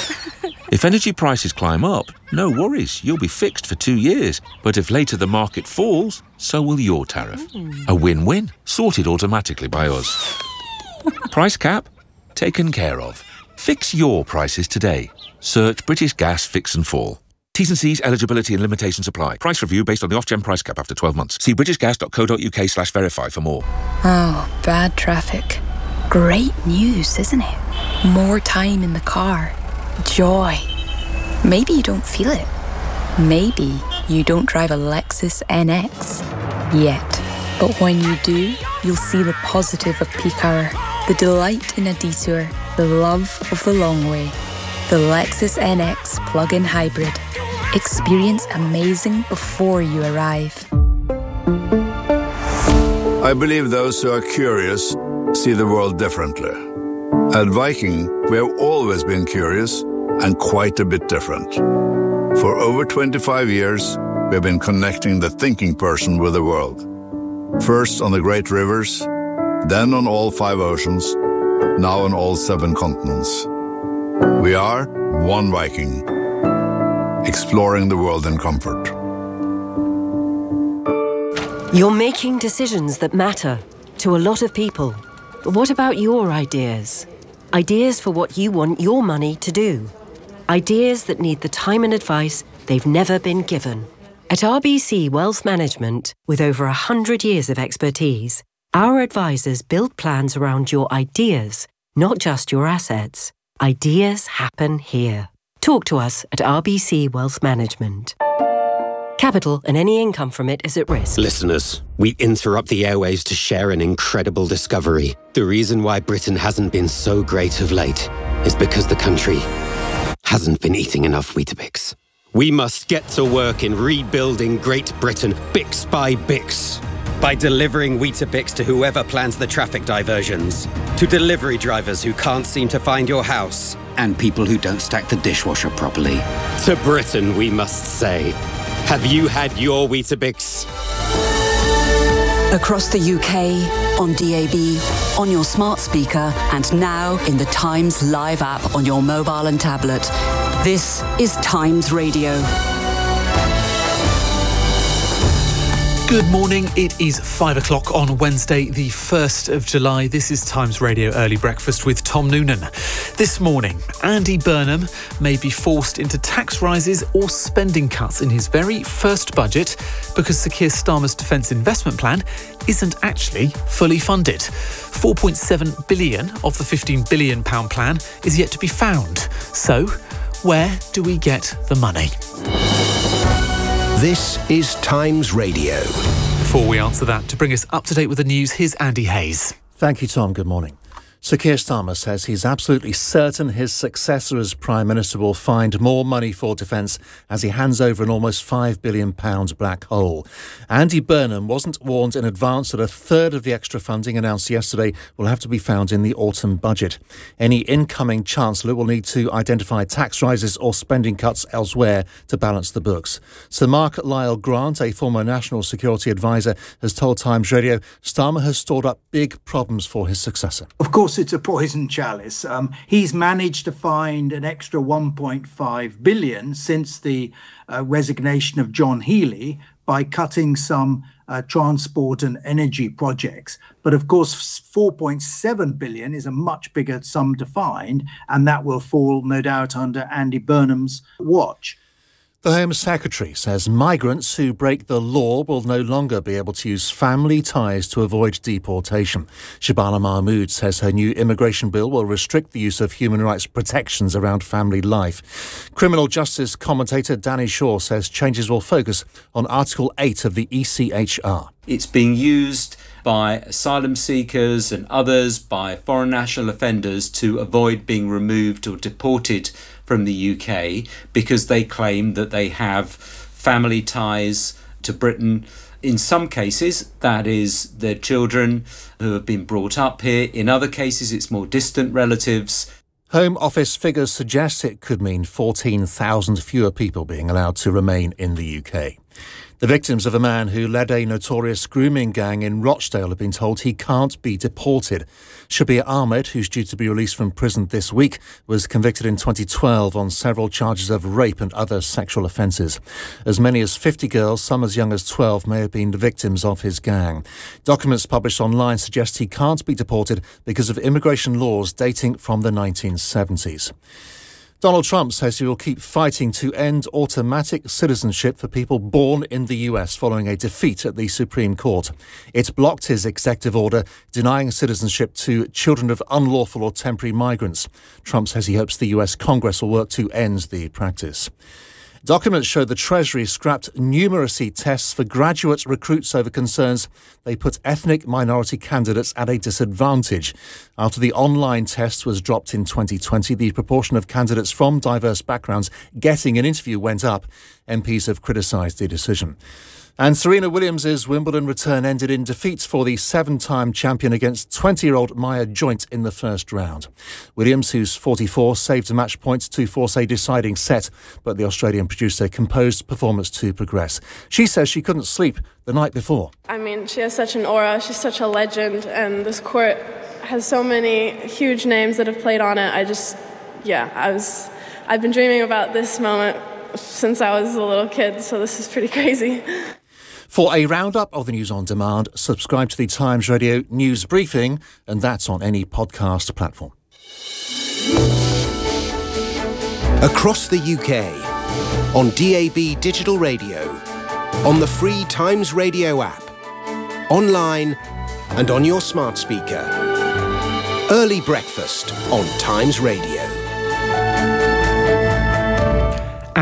If energy prices climb up, no worries, you'll be fixed for two years. But if later the market falls, so will your tariff. Mm. A win-win, sorted automatically by us. Price cap? Taken care of. Fix your prices today. Search British Gas Fix and Fall. T's and C's, eligibility and limitations apply. Price review based on the Ofgem price cap after twelve months. See britishgas.co.uk slash verify for more. Oh, bad traffic. Great news, isn't it? More time in the car. Joy. Maybe you don't feel it. Maybe you don't drive a Lexus N X yet. But when you do, you'll see the positive of peak hour, the delight in a detour, the love of the long way. The Lexus N X plug-in hybrid. Experience amazing before you arrive. I believe those who are curious see the world differently. At Viking, we have always been curious and quite a bit different. For over twenty-five years, we have been connecting the thinking person with the world. First on the great rivers, then on all five oceans, now on all seven continents. We are one Viking, exploring the world in comfort. You're making decisions that matter to a lot of people. But what about your ideas? Ideas for what you want your money to do. Ideas that need the time and advice they've never been given. At R B C Wealth Management, with over one hundred years of expertise, our advisors build plans around your ideas, not just your assets. Ideas happen here. Talk to us at R B C Wealth Management. Capital and any income from it is at risk. Listeners, we interrupt the airwaves to share an incredible discovery. The reason why Britain hasn't been so great of late is because the country hasn't been eating enough Weetabix. We must get to work in rebuilding Great Britain, Bix by Bix. By delivering Weetabix to whoever plans the traffic diversions, to delivery drivers who can't seem to find your house, and people who don't stack the dishwasher properly. To Britain, we must say, have you had your Weetabix? Across the U K, on D A B, on your smart speaker, and now in the Times Live app on your mobile and tablet. This is Times Radio. Good morning. It is five o'clock on Wednesday, the first of July. This is Times Radio Early Breakfast with Tom Noonan. This morning, Andy Burnham may be forced into tax rises or spending cuts in his very first budget because Sir Keir Starmer's defence investment plan isn't actually fully funded. four point seven billion pounds of the fifteen billion pounds plan is yet to be found. So, where do we get the money? This is Times Radio. Before we answer that, to bring us up to date with the news, here's Andy Hayes. Thank you, Tom. Good morning. Sir Keir Starmer says he's absolutely certain his successor as Prime Minister will find more money for defence as he hands over an almost five billion pounds black hole. Andy Burnham wasn't warned in advance that a third of the extra funding announced yesterday will have to be found in the autumn budget. Any incoming Chancellor will need to identify tax rises or spending cuts elsewhere to balance the books. Sir Mark Lyle Grant, a former National Security Advisor, has told Times Radio Starmer has stored up big problems for his successor. Of course, it's a poison chalice. Um, he's managed to find an extra one point five billion since the uh, resignation of John Healey by cutting some uh, transport and energy projects. But of course, four point seven billion is a much bigger sum to find, and that will fall, no doubt, under Andy Burnham's watch. The Home Secretary says migrants who break the law will no longer be able to use family ties to avoid deportation. Shabana Mahmood says her new immigration bill will restrict the use of human rights protections around family life. Criminal justice commentator Danny Shaw says changes will focus on Article eight of the E C H R. It's being used by asylum seekers and others, by foreign national offenders, to avoid being removed or deported from the U K because they claim that they have family ties to Britain. In some cases, that is their children who have been brought up here. In other cases, it's more distant relatives. Home Office figures suggest it could mean fourteen thousand fewer people being allowed to remain in the U K. The victims of a man who led a notorious grooming gang in Rochdale have been told he can't be deported. Shabir Ahmed, who's due to be released from prison this week, was convicted in twenty twelve on several charges of rape and other sexual offences. As many as fifty girls, some as young as twelve, may have been the victims of his gang. Documents published online suggest he can't be deported because of immigration laws dating from the nineteen seventies. Donald Trump says he will keep fighting to end automatic citizenship for people born in the U S following a defeat at the Supreme Court. It blocked his executive order denying citizenship to children of unlawful or temporary migrants. Trump says he hopes the U S Congress will work to end the practice. Documents show the Treasury scrapped numeracy tests for graduate recruits over concerns they put ethnic minority candidates at a disadvantage. After the online test was dropped in twenty twenty, the proportion of candidates from diverse backgrounds getting an interview went up. M Ps have criticised the decision. And Serena Williams' Wimbledon return ended in defeat for the seven-time champion against twenty-year-old Maya Joint in the first round. Williams, who's forty-four, saved a match point to force a deciding set, but the Australian produced a composed performance to progress. She says she couldn't sleep the night before. I mean, she has such an aura, she's such a legend, and this court has so many huge names that have played on it. I just, yeah, I was, I've been dreaming about this moment since I was a little kid, so this is pretty crazy. For a roundup of the news on demand, subscribe to the Times Radio News Briefing, and that's on any podcast platform. Across the U K, on D A B Digital Radio, on the free Times Radio app, online and on your smart speaker. Early Breakfast on Times Radio.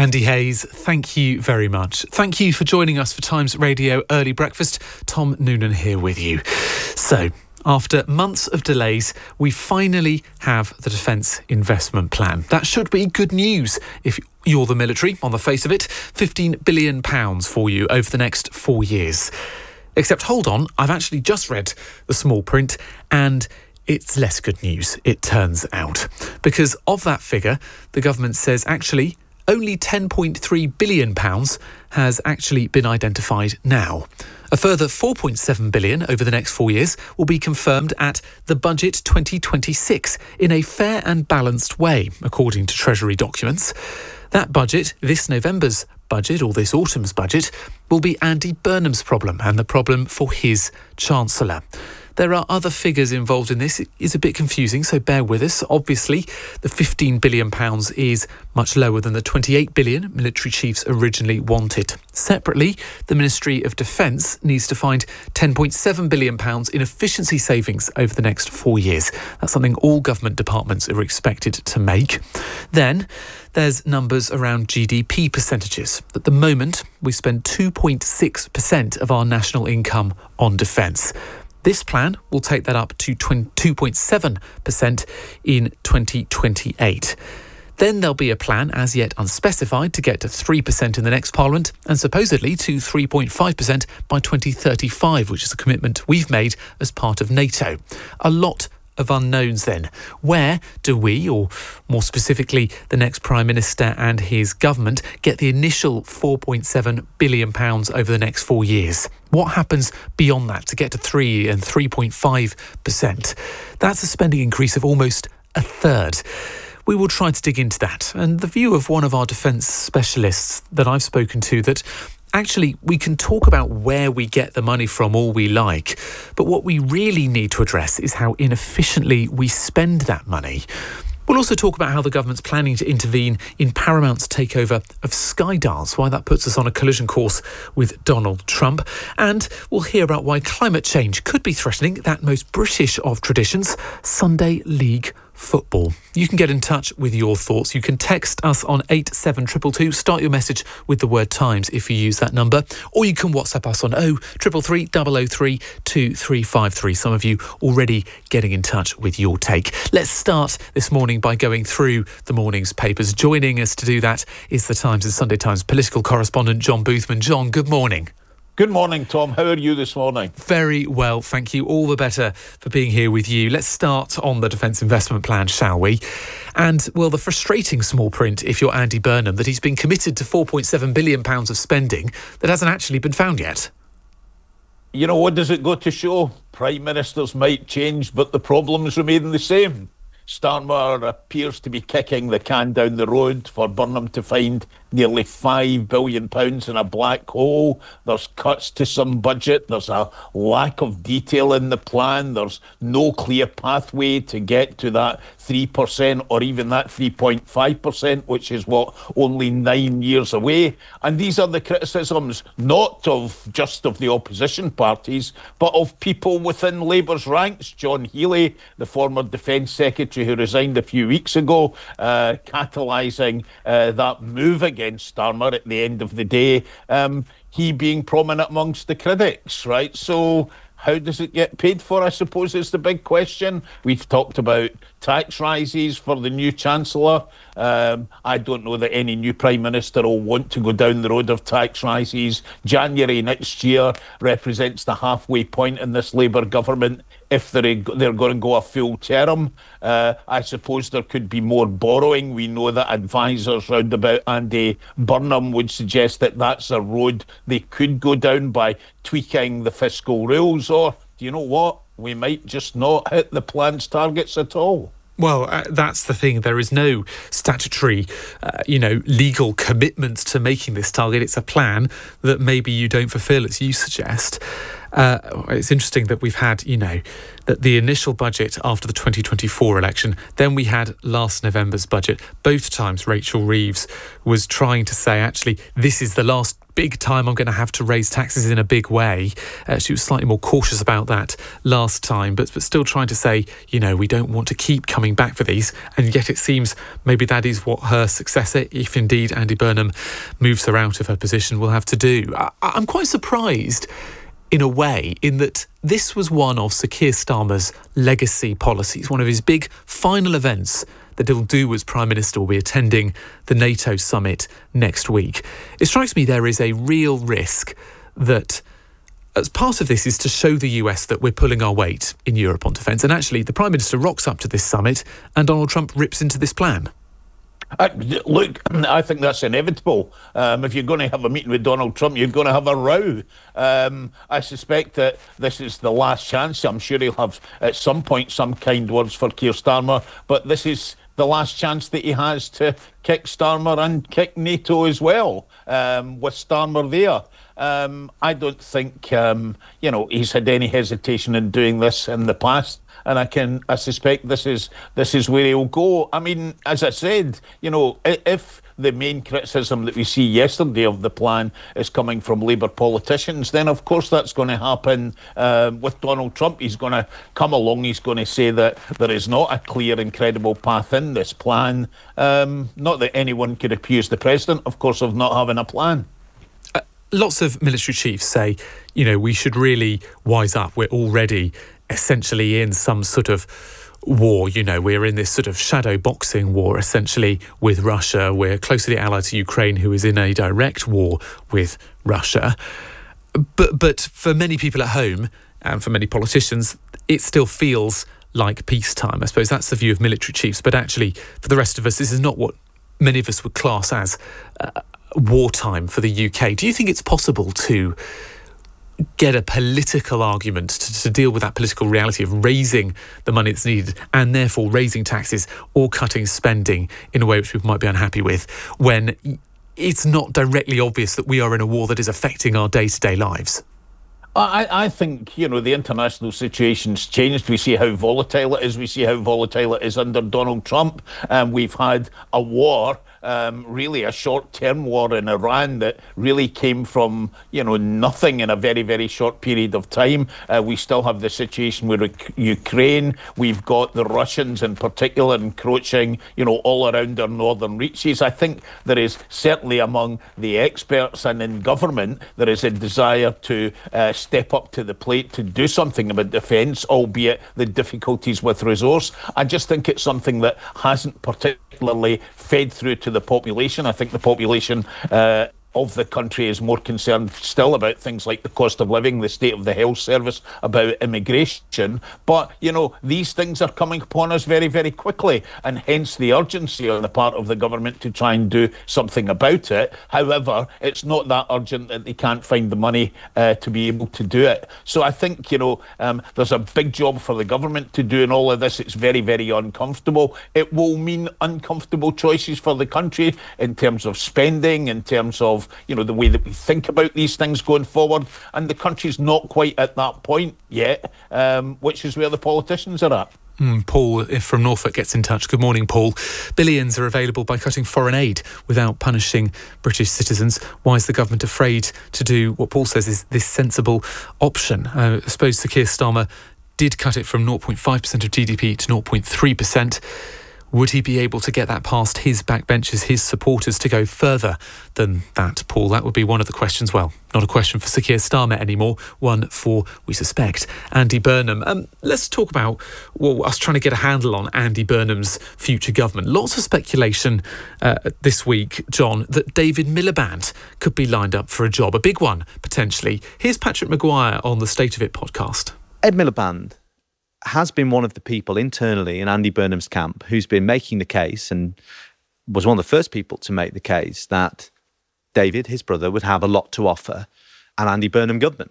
Andy Hayes, thank you very much. Thank you for joining us for Times Radio Early Breakfast. Tom Noonan here with you. So, after months of delays, we finally have the Defence Investment Plan. That should be good news if you're the military, on the face of it. fifteen billion pounds for you over the next four years. Except, hold on, I've actually just read the small print and it's less good news, it turns out. Because of that figure, the government says actually only ten point three billion pounds has actually been identified now. A further four point seven billion pounds over the next four years will be confirmed at the Budget twenty twenty-six in a fair and balanced way, according to Treasury documents. That budget, this November's budget, or this autumn's budget, will be Andy Burnham's problem and the problem for his Chancellor. There are other figures involved in this. It is a bit confusing, so bear with us. Obviously, the fifteen billion pounds is much lower than the twenty-eight billion pounds military chiefs originally wanted. Separately, the Ministry of Defence needs to find ten point seven billion pounds in efficiency savings over the next four years. That's something all government departments are expected to make. Then, there's numbers around G D P percentages. At the moment, we spend two point six percent of our national income on defence. This plan will take that up to two point seven percent in twenty twenty-eight. Then there'll be a plan, as yet unspecified, to get to three percent in the next Parliament and supposedly to three point five percent by twenty thirty-five, which is a commitment we've made as part of NATO. A lot of unknowns then. Where do we, or more specifically the next Prime Minister and his government, get the initial four point seven billion pounds over the next four years? What happens beyond that to get to three and three point five percent? That's a spending increase of almost a third. We will try to dig into that, and the view of one of our defence specialists that I've spoken to, that actually, we can talk about where we get the money from all we like, but what we really need to address is how inefficiently we spend that money. We'll also talk about how the government's planning to intervene in Paramount's takeover of Skydance, why that puts us on a collision course with Donald Trump. And we'll hear about why climate change could be threatening that most British of traditions, Sunday League football. You can get in touch with your thoughts. You can text us on eight seven two two two. Start your message with the word Times if you use that number. Or you can WhatsApp us on oh three three three, double oh three, two three five three. Some of you already getting in touch with your take. Let's start this morning by going through the morning's papers. Joining us to do that is the Times and Sunday Times political correspondent John Boothman. John, good morning. Good morning, Tom. How are you this morning? Very well, thank you. All the better for being here with you. Let's start on the Defence Investment Plan, shall we? And, well, the frustrating small print, if you're Andy Burnham, that he's been committed to four point seven billion pounds of spending that hasn't actually been found yet. You know, what does it go to show? Prime Ministers might change, but the problems remain the same. Starmer appears to be kicking the can down the road for Burnham to find nearly five billion pounds in a black hole. There's cuts to some budget. There's a lack of detail in the plan. There's no clear pathway to get to that three percent or even that three point five percent, which is what, only nine years away. And these are the criticisms not of just of the opposition parties, but of people within Labour's ranks. John Healey, the former Defence Secretary who resigned a few weeks ago, uh, catalysing uh, that move against Starmer at the end of the day, um, he being prominent amongst the critics, right? So how does it get paid for, I suppose, is the big question. We've talked about tax rises for the new Chancellor. Um, I don't know that any new Prime Minister will want to go down the road of tax rises. January next year represents the halfway point in this Labour government if they're, they're going to go a full term. Uh, I suppose there could be more borrowing. We know that advisers round about Andy Burnham would suggest that that's a road they could go down by tweaking the fiscal rules. Or, do you know what? We might just not hit the plan's targets at all. Well, uh, that's the thing. There is no statutory, uh, you know, legal commitment to making this target. It's a plan that maybe you don't fulfil, as you suggest. Uh, it's interesting that we've had, you know, that the initial budget after the twenty twenty-four election, then we had last November's budget. Both times Rachel Reeves was trying to say, actually, this is the last big time I'm going to have to raise taxes in a big way. Uh, she was slightly more cautious about that last time, but, but still trying to say, you know, we don't want to keep coming back for these. And yet it seems maybe that is what her successor, if indeed Andy Burnham moves her out of her position, will have to do. I, I'm quite surprised in a way, in that this was one of Sir Keir Starmer's legacy policies, one of his big final events that he'll do as Prime Minister will be attending the NATO summit next week. It strikes me there is a real risk that as part of this is to show the U S that we're pulling our weight in Europe on defence. And actually, the Prime Minister rocks up to this summit and Donald Trump rips into this plan. Uh, look, I think that's inevitable. Um, if you're going to have a meeting with Donald Trump, you're going to have a row. Um, I suspect that this is the last chance. I'm sure he'll have, at some point, some kind words for Keir Starmer, but this is the last chance that he has to kick Starmer and kick NATO as well, um, with Starmer there. Um, I don't think, um, you know, he's had any hesitation in doing this in the past. And I can, I suspect this is this is where he'll go. I mean, as I said, you know, if the main criticism that we see yesterday of the plan is coming from Labour politicians, then of course that's going to happen uh, with Donald Trump. He's going to come along, he's going to say that there is not a clear and credible path in this plan. Um, not that anyone could accuse the president, of course, of not having a plan. Uh, lots of military chiefs say, you know, we should really wise up. We're already essentially in some sort of war. You know, we're in this sort of shadow boxing war, essentially, with Russia. We're closely allied to Ukraine, who is in a direct war with Russia. But but for many people at home and for many politicians, it still feels like peacetime. I suppose that's the view of military chiefs. But actually, for the rest of us, this is not what many of us would class as uh, wartime for the U K. Do you think it's possible to get a political argument to, to deal with that political reality of raising the money that's needed and therefore raising taxes or cutting spending in a way which people might be unhappy with, when it's not directly obvious that we are in a war that is affecting our day-to-day lives? I, I think, you know, the international situation's changed. We see how volatile it is. We see how volatile it is under Donald Trump. Um, we've had a war, um, really a short-term war in Iran that really came from, you know, nothing in a very, very short period of time. Uh, we still have the situation with Ukraine. We've got the Russians in particular encroaching, you know, all around our northern reaches. I think there is certainly among the experts and in government, there is a desire to uh, step up to the plate to do something about defence, albeit the difficulties with resource. I just think it's something that hasn't particularly fed through to the population. I think the population uh, of the country is more concerned still about things like the cost of living, the state of the health service, about immigration. But, you know, these things are coming upon us very, very quickly, and hence the urgency on the part of the government to try and do something about it. However, it's not that urgent that they can't find the money uh, to be able to do it. So I think, you know, um, there's a big job for the government to do in all of this. It's very, very uncomfortable. It will mean uncomfortable choices for the country in terms of spending, in terms of, you know, the way that we think about these things going forward. And the country's not quite at that point yet, um, which is where the politicians are at. Mm, Paul from Norfolk gets in touch. Good morning, Paul. Billions are available by cutting foreign aid without punishing British citizens. Why is the government afraid to do what Paul says is this sensible option? Uh, I suppose Sir Keir Starmer did cut it from zero point five percent of G D P to zero point three percent. Would he be able to get that past his backbenchers, his supporters, to go further than that, Paul? That would be one of the questions. Well, not a question for Sir Keir Starmer anymore, one for, we suspect, Andy Burnham. Um, let's talk about well, us trying to get a handle on Andy Burnham's future government. Lots of speculation uh, this week, John, that David Miliband could be lined up for a job, a big one, potentially. Here's Patrick Maguire on the State of It podcast. Ed Miliband has been one of the people internally in Andy Burnham's camp who's been making the case, and was one of the first people to make the case, that David, his brother, would have a lot to offer an Andy Burnham government.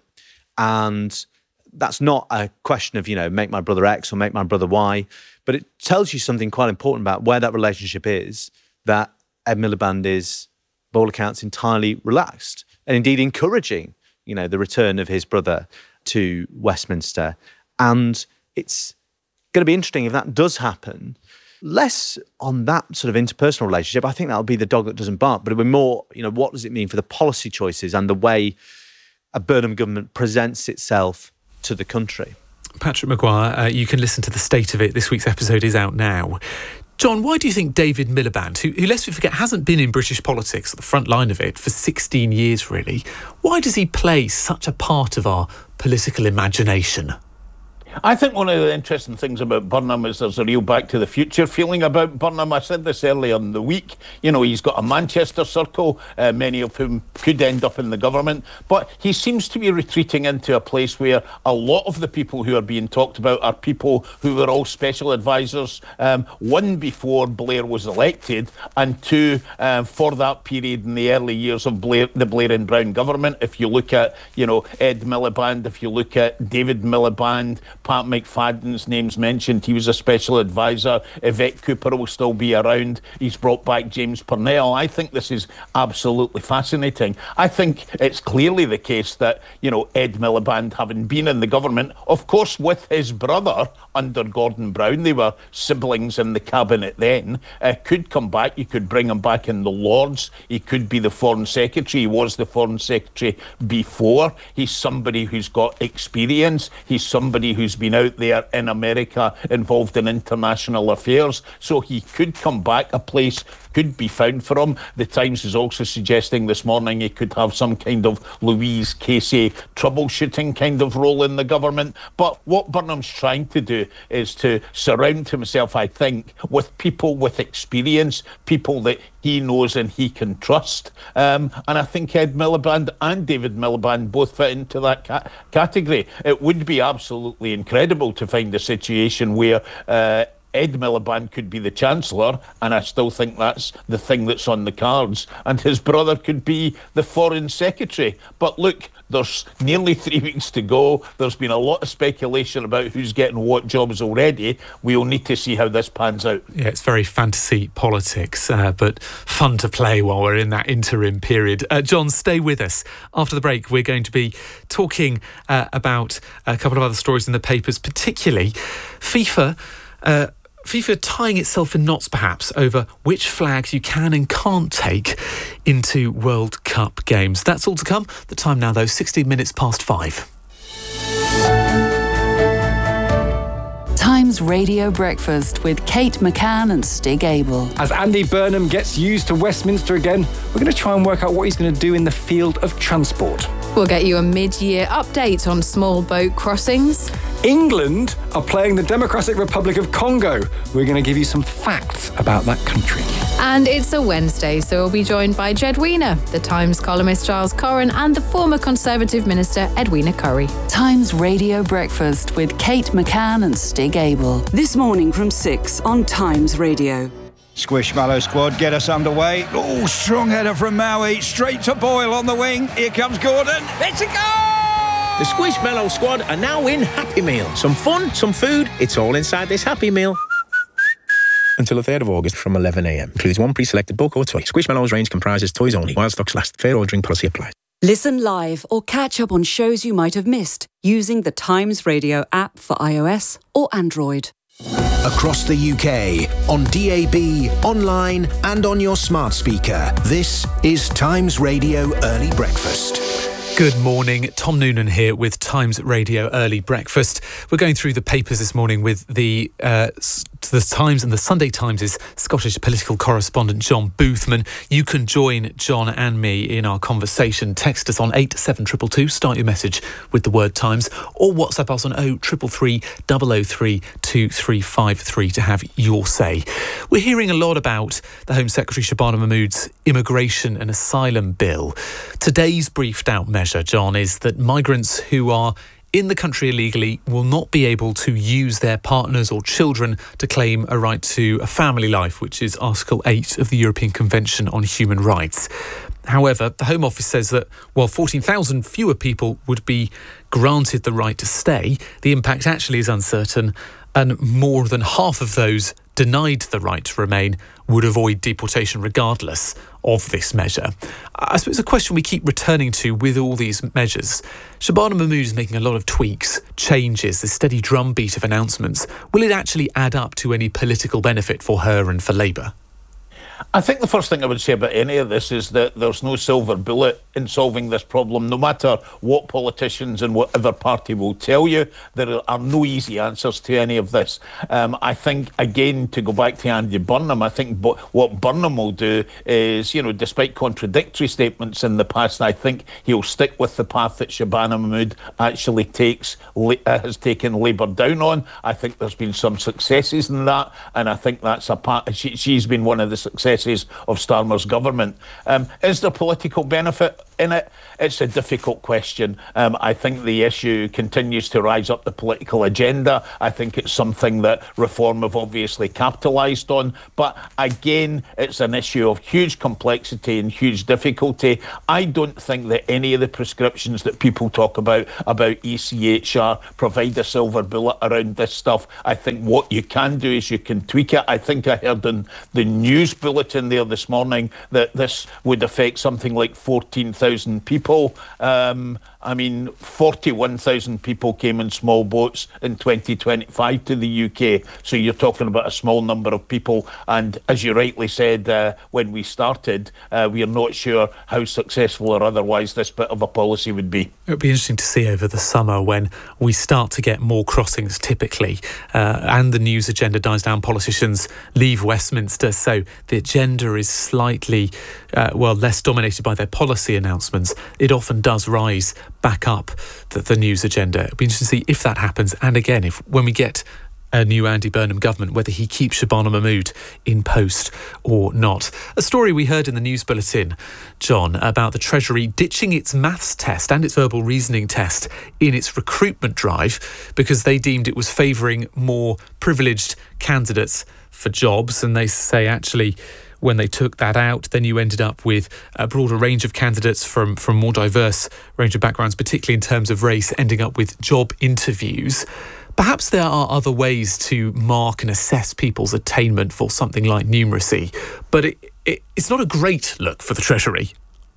And that's not a question of, you know, make my brother X or make my brother Y, but it tells you something quite important about where that relationship is, that Ed Miliband is, by all accounts, entirely relaxed and indeed encouraging, you know, the return of his brother to Westminster. And it's going to be interesting if that does happen. Less on that sort of interpersonal relationship. I think that'll be the dog that doesn't bark, but it'll be more, you know, what does it mean for the policy choices and the way a Burnham government presents itself to the country. Patrick Maguire, uh, you can listen to the state of it. This week's episode is out now. John, why do you think David Miliband, who, who lest we forget, hasn't been in British politics at the front line of it for sixteen years really, why does he play such a part of our political imagination? I think one of the interesting things about Burnham is there's a real back to the future feeling about Burnham. I said this earlier in the week. You know, he's got a Manchester circle, uh, many of whom could end up in the government. But he seems to be retreating into a place where a lot of the people who are being talked about are people who were all special advisors, um, one before Blair was elected, and two um, for that period in the early years of Blair, the Blair and Brown government. If you look at, you know, Ed Miliband, if you look at David Miliband, Pat McFadden's name's mentioned. He was a special advisor. Yvette Cooper will still be around. He's brought back James Purnell. I think this is absolutely fascinating. I think it's clearly the case that, you know, Ed Miliband, having been in the government, of course, with his brother under Gordon Brown, they were siblings in the cabinet then, uh, could come back. You could bring him back in the Lords. He could be the Foreign Secretary. He was the Foreign Secretary before. He's somebody who's got experience. He's somebody who's been out there in America involved in international affairs, so he could come back. A place could be found for him. The Times is also suggesting this morning he could have some kind of Louise Casey troubleshooting kind of role in the government. But what Burnham's trying to do is to surround himself, I think, with people with experience, people that he knows and he can trust. Um, and I think Ed Miliband and David Miliband both fit into that ca- category. It would be absolutely incredible to find a situation where uh, Ed Miliband could be the Chancellor, and I still think that's the thing that's on the cards, and his brother could be the Foreign Secretary. But look, there's nearly three weeks to go. There's been a lot of speculation about who's getting what jobs already. We'll need to see how this pans out. Yeah, it's very fantasy politics, uh, but fun to play while we're in that interim period. Uh, John, stay with us. After the break, we're going to be talking uh, about a couple of other stories in the papers, particularly FIFA. Uh, FIFA tying itself in knots, perhaps, over which flags you can and can't take into World Cup games. That's all to come. The time now, though, sixteen minutes past five. Times Radio Breakfast with Kate McCann and Stig Abel. As Andy Burnham gets used to Westminster again, we're going to try and work out what he's going to do in the field of transport. We'll get you a mid-year update on small boat crossings. England are playing the Democratic Republic of Congo. We're going to give you some facts about that country. And it's a Wednesday, so we'll be joined by Jed Weiner, the Times columnist Giles Corran, and the former Conservative Minister Edwina Currie. Times Radio Breakfast with Kate McCann and Stig Abel. This morning from six on Times Radio. Squishmallow squad get us underway. Oh, strong header from Maui, straight to Boyle on the wing. Here comes Gordon. It's a goal! The Squishmallow squad are now in Happy Meal. Some fun, some food, it's all inside this Happy Meal. Until the third of August from eleven a m. Includes one pre-selected book or toy. Squishmallow's range comprises toys only. While stocks last, fair ordering policy applies. Listen live or catch up on shows you might have missed using the Times Radio app for iOS or Android. Across the U K, on D A B, online and on your smart speaker. This is Times Radio Early Breakfast. Good morning, Tom Noonan here with Times Radio Early Breakfast. We're going through the papers this morning with the uh, the Times and the Sunday Times' Scottish political correspondent John Boothman. You can join John and me in our conversation. Text us on eight seven two two two, start your message with the word Times, or WhatsApp us on oh three three three, double oh three, two three five three to have your say. We're hearing a lot about the Home Secretary Shabana Mahmood's immigration and asylum bill. Today's briefed out measure, John, is that migrants who are in the country illegally will not be able to use their partners or children to claim a right to a family life, which is Article eight of the European Convention on Human Rights. However, the Home Office says that while fourteen thousand fewer people would be granted the right to stay, the impact actually is uncertain, and more than half of those denied the right to remain would avoid deportation regardless of this measure. I suppose a question we keep returning to with all these measures. Shabana Mahmood is making a lot of tweaks, changes, the steady drumbeat of announcements. Will it actually add up to any political benefit for her and for Labour? I think the first thing I would say about any of this is that there's no silver bullet in solving this problem. No matter what politicians and whatever party will tell you, there are no easy answers to any of this. Um, I think, again, to go back to Andy Burnham, I think bo- what Burnham will do is, you know, despite contradictory statements in the past, I think he'll stick with the path that Shabana Mahmood actually takes, uh, has taken Labour down on. I think there's been some successes in that, and I think that's a part. She, she's been one of the successes of Starmer's government. Um, is there political benefit in it? It's a difficult question. Um, I think the issue continues to rise up the political agenda. I think it's something that Reform have obviously capitalised on. But again, it's an issue of huge complexity and huge difficulty. I don't think that any of the prescriptions that people talk about, about E C H R, provide a silver bullet around this stuff. I think what you can do is you can tweak it. I think I heard in the news bulletin there this morning that this would affect something like fourteen thousand people. Um, I mean, forty-one thousand people came in small boats in twenty twenty-five to the U K. So you're talking about a small number of people. And as you rightly said uh, when we started, uh, we are not sure how successful or otherwise this bit of a policy would be. It would be interesting to see over the summer when we start to get more crossings typically uh, and the news agenda dies down, politicians leave Westminster. So the agenda is slightly, uh, well, less dominated by their policy announcements. It often does rise back up the, the news agenda. It'll be interesting to see if that happens. And again, if when we get a new Andy Burnham government, whether he keeps Shabana Mahmood in post or not. A story we heard in the news bulletin, John, about the Treasury ditching its maths test and its verbal reasoning test in its recruitment drive because they deemed it was favouring more privileged candidates for jobs. And they say actually, when they took that out, then you ended up with a broader range of candidates from, from more diverse range of backgrounds, particularly in terms of race, ending up with job interviews. Perhaps there are other ways to mark and assess people's attainment for something like numeracy, but it, it, it's not a great look for the Treasury.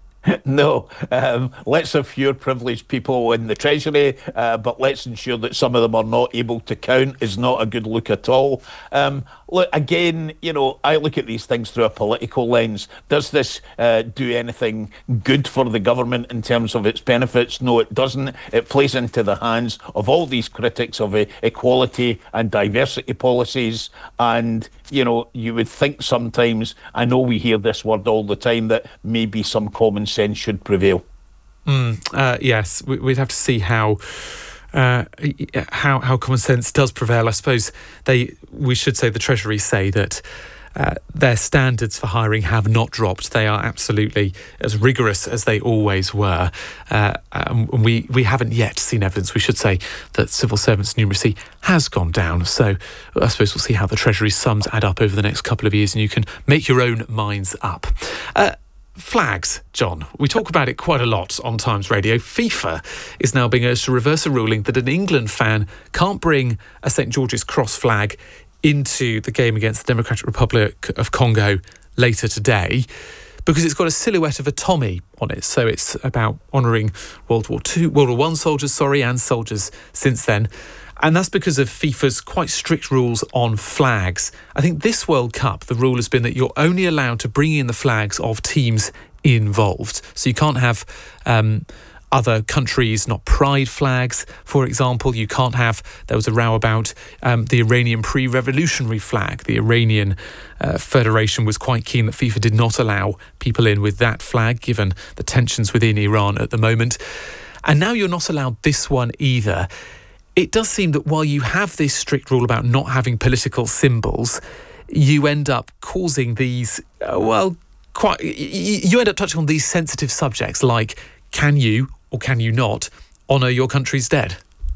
No, um, let's have fewer privileged people in the Treasury, uh, but let's ensure that some of them are not able to count is not a good look at all. Um, look, again, you know, I look at these things through a political lens. Does this uh, do anything good for the government in terms of its benefits? No, it doesn't. It plays into the hands of all these critics of uh, equality and diversity policies. And, you know, you would think sometimes, I know we hear this word all the time, that maybe some common sense should prevail. Mm, uh, yes, we'd have to see how uh, how how common sense does prevail. I suppose they we should say the Treasury say that uh, their standards for hiring have not dropped. They are absolutely as rigorous as they always were. Uh, and we we haven't yet seen evidence, we should say, that civil servants' numeracy has gone down. So I suppose we'll see how the Treasury's sums add up over the next couple of years, and you can make your own minds up. Uh, Flags, John. We talk about it quite a lot on Times Radio. FIFA is now being urged to reverse a ruling that an England fan can't bring a Saint George's Cross flag into the game against the Democratic Republic of Congo later today because it's got a silhouette of a Tommy on it. So it's about honouring World War Two, World War One soldiers, sorry, and soldiers since then. And that's because of FIFA's quite strict rules on flags. I think this World Cup, the rule has been that you're only allowed to bring in the flags of teams involved. So you can't have um, other countries, not pride flags, for example. You can't have, there was a row about um, the Iranian pre-revolutionary flag. The Iranian uh, Federation was quite keen that FIFA did not allow people in with that flag, given the tensions within Iran at the moment. And now you're not allowed this one either. It does seem that while you have this strict rule about not having political symbols, you end up causing these, uh, well, quite. You end up touching on these sensitive subjects like, can you or can you not honour your country's dead?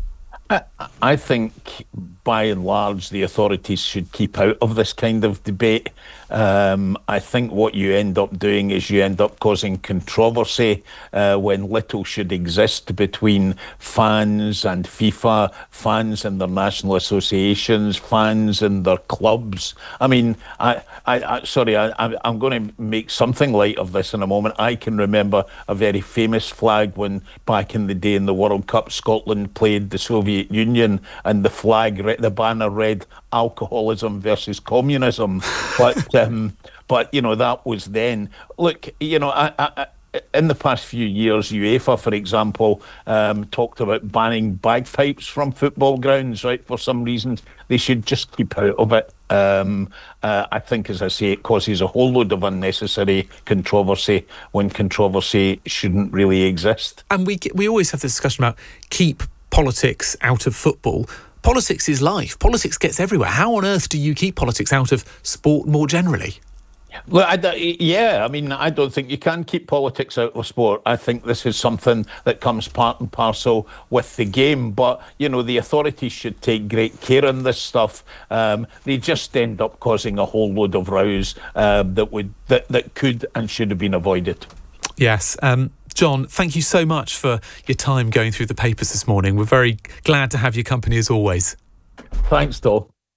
I, I think, by and large, the authorities should keep out of this kind of debate. Um, I think what you end up doing is you end up causing controversy uh, when little should exist between fans and FIFA, fans and their national associations, fans and their clubs. I mean, I, I, I sorry, I, I'm going to make something light of this in a moment. I can remember a very famous flag when, back in the day in the World Cup, Scotland played the Soviet Union, and the flag, the banner read alcoholism versus communism. But um, but you know, that was then. Look, you know, I, I, in the past few years, UEFA, for example, um, talked about banning bagpipes from football grounds. Right, for some reasons, they should just keep out of it. Um, uh, I think, as I say, it causes a whole load of unnecessary controversy when controversy shouldn't really exist. And we we always have this discussion about keep politics out of football. Politics is life. Politics gets everywhere. How on earth do you keep politics out of sport more generally? Well, I, yeah, I mean, I don't think you can keep politics out of sport. I think this is something that comes part and parcel with the game. But, you know, the authorities should take great care in this stuff. Um, they just end up causing a whole load of rows uh, that would that, that could and should have been avoided. Yes. Um, John, thank you so much for your time going through the papers this morning. We're very glad to have your company as always. Thanks, Dol.